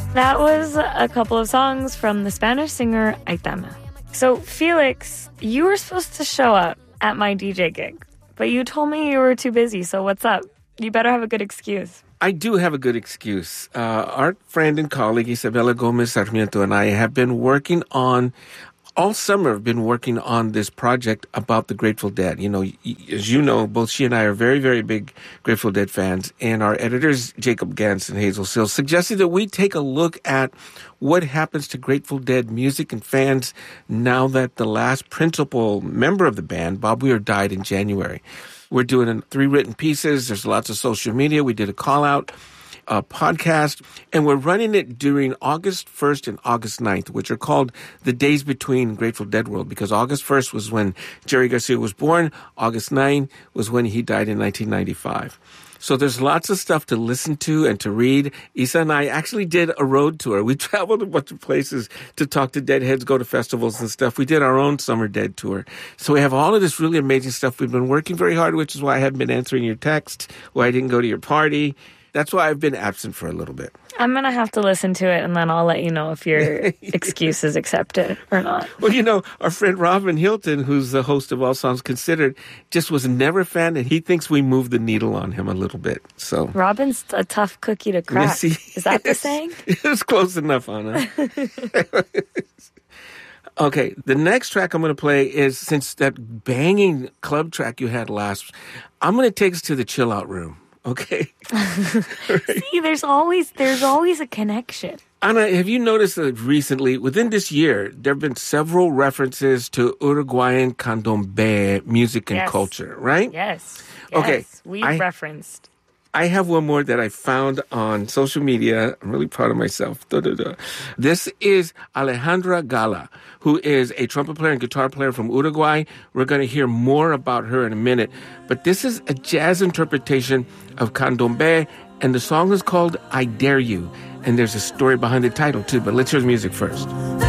That was a couple of songs from the Spanish singer Aitana. So, Felix, you were supposed to show up at my DJ gig, but you told me you were too busy, so what's up? You better have a good excuse. I do have a good excuse. Our friend and colleague, Isabella Gomez Sarmiento, and I have been working on, all summer, have been working on this project about the Grateful Dead. You know, as you know, both she and I are very, very big Grateful Dead fans, and our editors, Jacob Gantz and Hazel Sills, suggested that we take a look at what happens to Grateful Dead music and fans now that the last principal member of the band, Bob Weir, died in January. We're doing 3 written pieces. There's lots of social media. We did a call-out podcast, and we're running it during August 1st and August 9th, which are called the days between Grateful Dead World, because August 1st was when Jerry Garcia was born. August 9th was when he died in 1995. So there's lots of stuff to listen to and to read. Isa and I actually did a road tour. We traveled a bunch of places to talk to Deadheads, go to festivals and stuff. We did our own Summer Dead tour. So we have all of this really amazing stuff. We've been working very hard, which is why I haven't been answering your text, why I didn't go to your party. That's why I've been absent for a little bit. I'm going to have to listen to it, and then I'll let you know if your excuse is accepted or not. Well, you know, our friend Robin Hilton, who's the host of All Songs Considered, just was never a fan, and he thinks we moved the needle on him a little bit. So Robin's a tough cookie to crack. Is that the saying? It's close enough, Anna. Okay, the next track I'm going to play is, since that banging club track you had last, I'm going to take us to the chill out room. Okay. Right. See, there's always a connection. Ana, have you noticed that recently, within this year, there have been several references to Uruguayan candombe music and culture, right? Yes. Okay. We've referenced. I have one more that I found on social media. I'm really proud of myself. This is Alejandra Gala, who is a trumpet player and guitar player from Uruguay. We're going to hear more about her in a minute. But this is a jazz interpretation of candombe, and the song is called I Dare You. And there's a story behind the title, too. But let's hear the music first.